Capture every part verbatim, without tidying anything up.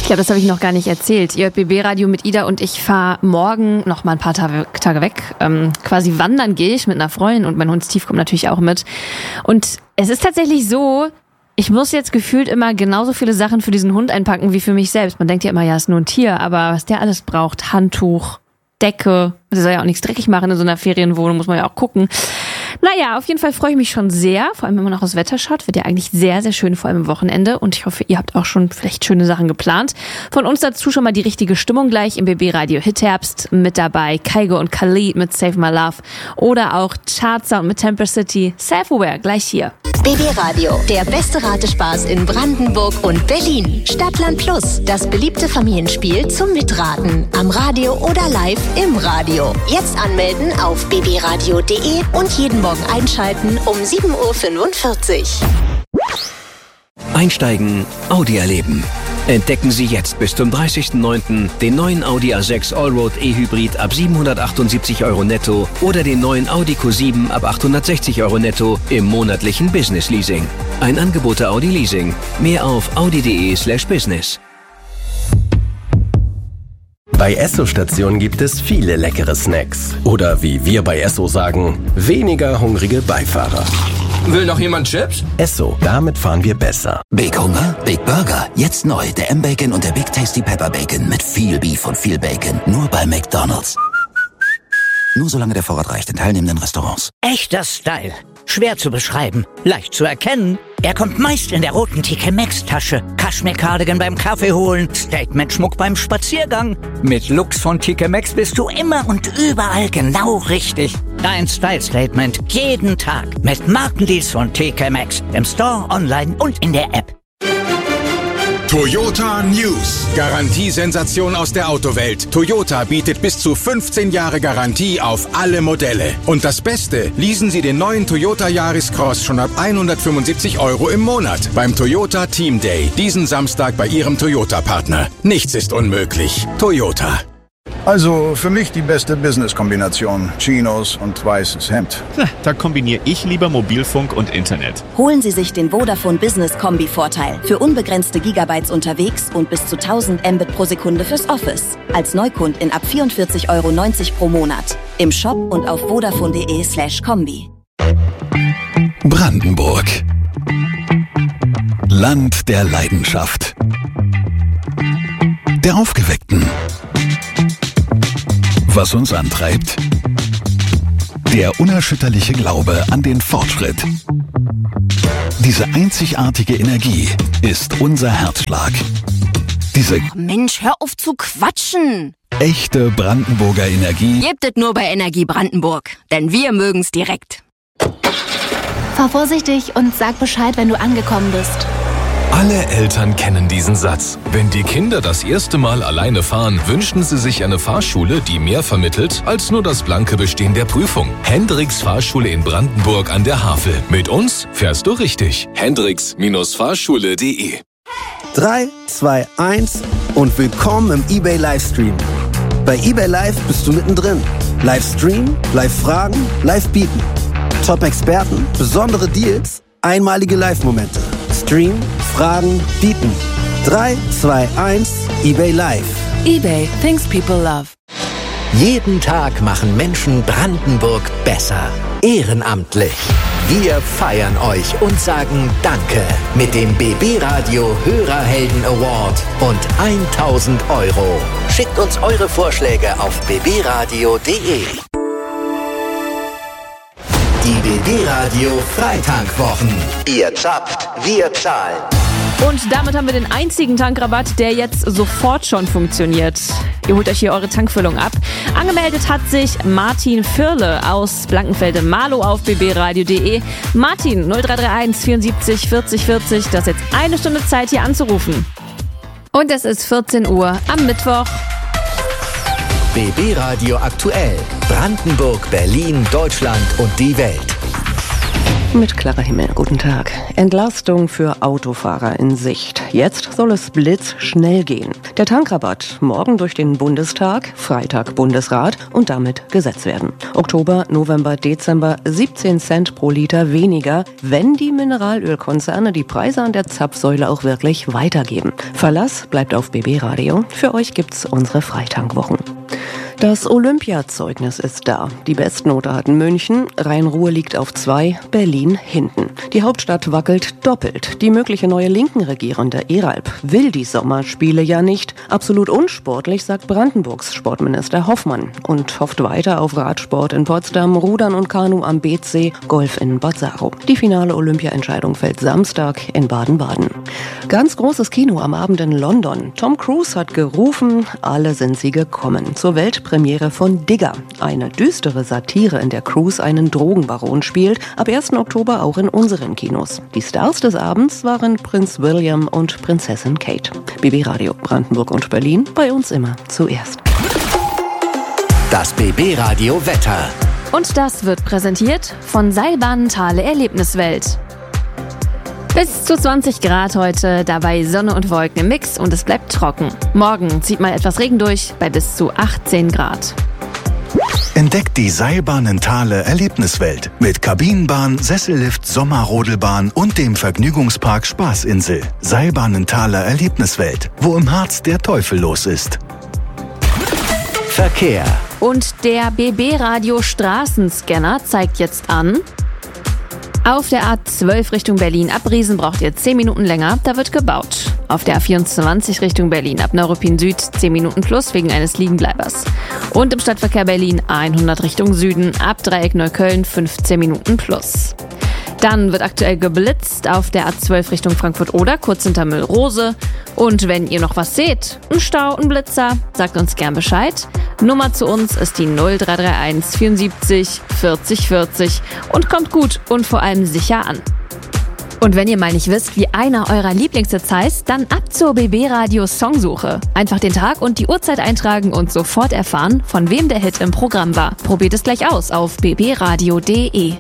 glaube, das habe ich noch gar nicht erzählt. Ihr hört B B-Radio mit Ida und ich fahre morgen noch mal ein paar Tage, Tage weg. Ähm, quasi wandern gehe ich mit einer Freundin und mein Hund Steve kommt natürlich auch mit. Und es ist tatsächlich so, ich muss jetzt gefühlt immer genauso viele Sachen für diesen Hund einpacken wie für mich selbst. Man denkt ja immer, ja, ist nur ein Tier, aber was der alles braucht, Handtuch, Decke, der soll ja auch nichts dreckig machen in so einer Ferienwohnung, muss man ja auch gucken. Naja, auf jeden Fall freue ich mich schon sehr, vor allem wenn man auch aufs Wetter schaut, wird ja eigentlich sehr, sehr schön, vor allem am Wochenende und ich hoffe, ihr habt auch schon vielleicht schöne Sachen geplant. Von uns dazu schon mal die richtige Stimmung gleich im B B-Radio Hitherbst mit dabei, Kygo und Khalid mit Save My Love oder auch Chartsound mit Temper City, Self-Aware, gleich hier. B B-Radio, der beste Ratespaß in Brandenburg und Berlin. Stadtland Plus, das beliebte Familienspiel zum Mitraten. Am Radio oder live im Radio. Jetzt anmelden auf b b radio punkt de und jeden Morgen einschalten um sieben Uhr fünfundvierzig. Einsteigen, Audi erleben. Entdecken Sie jetzt bis zum dreißigsten neunten den neuen Audi A sechs Allroad E-Hybrid ab siebenhundertachtundsiebzig Euro netto oder den neuen Audi Q sieben ab achthundertsechzig Euro netto im monatlichen Business Leasing. Ein Angebot der Audi Leasing. Mehr auf audi.de slash business. Bei Esso-Stationen gibt es viele leckere Snacks. Oder wie wir bei Esso sagen, weniger hungrige Beifahrer. Will noch jemand Chips? Esso, damit fahren wir besser. Big Hunger? Big Burger. Jetzt neu, der M-Bacon und der Big Tasty Pepper Bacon mit viel Beef und viel Bacon. Nur bei McDonald's. Nur solange der Vorrat reicht in teilnehmenden Restaurants. Echter Style. Schwer zu beschreiben, leicht zu erkennen. Er kommt meist in der roten T K Maxx Tasche. Kaschmir-Cardigan beim Kaffee holen, Statement-Schmuck beim Spaziergang. Mit Looks von T K Maxx bist du immer und überall genau richtig. Dein Style-Statement jeden Tag mit Markendeals von T K Maxx. Im Store, online und in der App. Toyota News. Garantiesensation aus der Autowelt. Toyota bietet bis zu fünfzehn Jahre Garantie auf alle Modelle. Und das Beste, leasen Sie den neuen Toyota Yaris Cross schon ab hundertfünfundsiebzig Euro im Monat beim Toyota Team Day. Diesen Samstag bei Ihrem Toyota-Partner. Nichts ist unmöglich. Toyota. Also für mich die beste Business-Kombination. Chinos und weißes Hemd. Da kombiniere ich lieber Mobilfunk und Internet. Holen Sie sich den Vodafone Business Kombi-Vorteil. Für unbegrenzte Gigabytes unterwegs und bis zu tausend Mbit pro Sekunde fürs Office. Als Neukundin ab vierundvierzig Euro neunzig pro Monat. Im Shop und auf vodafone.de slash Kombi. Brandenburg. Land der Leidenschaft. Der Aufgeweckten. Was uns antreibt? Der unerschütterliche Glaube an den Fortschritt. Diese einzigartige Energie ist unser Herzschlag. Diese oh Mensch, hör auf zu quatschen! Echte Brandenburger Energie Gebt es nur bei Energie Brandenburg, denn wir mögen's direkt. Fahr vorsichtig und sag Bescheid, wenn du angekommen bist. Alle Eltern kennen diesen Satz. Wenn die Kinder das erste Mal alleine fahren, wünschen sie sich eine Fahrschule, die mehr vermittelt als nur das blanke Bestehen der Prüfung. Hendricks Fahrschule in Brandenburg an der Havel. Mit uns fährst du richtig. Hendricks Fahrschule punkt de. drei, zwei, eins und willkommen im eBay Livestream. Bei eBay Live bist du mittendrin. Livestream, Live-Fragen, Live-Bieten. Top-Experten, besondere Deals, einmalige Live-Momente. Stream, Fragen, bieten. drei, zwei, eins, eBay Live. eBay, things people love. Jeden Tag machen Menschen Brandenburg besser. Ehrenamtlich. Wir feiern euch und sagen Danke mit dem B B-Radio Hörerhelden Award und tausend Euro. Schickt uns eure Vorschläge auf b b radio punkt de. Die B B-Radio Freitankwwochen. Ihr zapft, wir zahlen. Und damit haben wir den einzigen Tankrabatt, der jetzt sofort schon funktioniert. Ihr holt euch hier eure Tankfüllung ab. Angemeldet hat sich Martin Firle aus Blankenfelde-Marlow auf b b radio punkt de. Martin, null drei drei eins vierundsiebzig vierzig vierzig, das ist jetzt eine Stunde Zeit, hier anzurufen. Und es ist vierzehn Uhr am Mittwoch. B B-Radio aktuell. Brandenburg, Berlin, Deutschland und die Welt. Mit klarer Himmel, guten Tag. Entlastung für Autofahrer in Sicht. Jetzt soll es blitzschnell gehen. Der Tankrabatt morgen durch den Bundestag, Freitag Bundesrat und damit Gesetz werden. Oktober, November, Dezember siebzehn Cent pro Liter weniger, wenn die Mineralölkonzerne die Preise an der Zapfsäule auch wirklich weitergeben. Verlass bleibt auf B B Radio. Für euch gibt's unsere Freitankwwochen. Das Olympiazeugnis ist da. Die Bestnote hatten München, Rhein-Ruhr liegt auf zwei, Berlin hinten. Die Hauptstadt wackelt doppelt. Die mögliche neue linken Regierende Eralp will die Sommerspiele ja nicht. Absolut unsportlich, sagt Brandenburgs Sportminister Hoffmann und hofft weiter auf Radsport in Potsdam, Rudern und Kanu am B C, Golf in Bad Saro. Die finale Olympia-Entscheidung fällt Samstag in Baden-Baden. Ganz großes Kino am Abend in London. Tom Cruise hat gerufen, alle sind sie gekommen. Zur Welt Premiere von Digger, eine düstere Satire, in der Cruise einen Drogenbaron spielt, ab ersten Oktober auch in unseren Kinos. Die Stars des Abends waren Prinz William und Prinzessin Kate. B B Radio Brandenburg und Berlin, bei uns immer zuerst. Das B B Radio Wetter. Und das wird präsentiert von Seilbahn Thale Erlebniswelt. Bis zu zwanzig Grad heute, dabei Sonne und Wolken im Mix und es bleibt trocken. Morgen zieht mal etwas Regen durch bei bis zu achtzehn Grad. Entdeckt die Seilbahn in Thale Erlebniswelt mit Kabinenbahn, Sessellift, Sommerrodelbahn und dem Vergnügungspark Spaßinsel. Seilbahn in Thale Erlebniswelt, wo im Harz der Teufel los ist. Verkehr. Und der B B Radio Straßenscanner zeigt jetzt an: Auf der A zwölf Richtung Berlin ab Riesen braucht ihr zehn Minuten länger, da wird gebaut. Auf der A vierundzwanzig Richtung Berlin ab Neuruppin Süd zehn Minuten plus wegen eines Liegenbleibers. Und im Stadtverkehr Berlin hundert Richtung Süden ab Dreieck Neukölln fünfzehn Minuten plus. Dann wird aktuell geblitzt auf der A zwölf Richtung Frankfurt-Oder, kurz hinter Müllrose. Und wenn ihr noch was seht, ein Stau, ein Blitzer, sagt uns gern Bescheid. Nummer zu uns ist die null drei drei eins vierundsiebzig vierzig vierzig und kommt gut und vor allem sicher an. Und wenn ihr mal nicht wisst, wie einer eurer Lieblingshits heißt, dann ab zur B B Radio Songsuche. Einfach den Tag und die Uhrzeit eintragen und sofort erfahren, von wem der Hit im Programm war. Probiert es gleich aus auf b b radio punkt d e.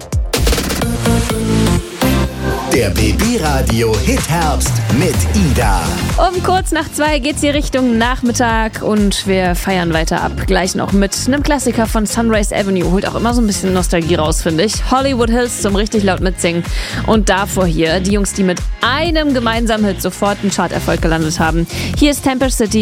Der B B Radio Hitherbst mit Ida. Um kurz nach zwei geht's hier Richtung Nachmittag und wir feiern weiter ab. Gleich noch mit einem Klassiker von Sunrise Avenue. Holt auch immer so ein bisschen Nostalgie raus, finde ich. Hollywood Hills zum richtig laut mitsingen. Und davor hier die Jungs, die mit einem gemeinsamen Hit sofort einen Charterfolg gelandet haben. Hier ist Temper City.